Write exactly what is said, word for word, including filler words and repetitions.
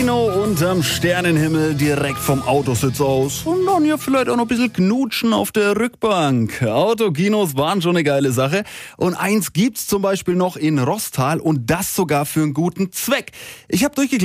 Unterm Sternenhimmel direkt vom Autositz aus. Und dann ja vielleicht auch noch ein bisschen knutschen auf der Rückbank. Autokinos waren schon eine geile Sache. Und eins gibt's zum Beispiel noch in Roßtal und das sogar für einen guten Zweck. Ich habe durchgeklickt.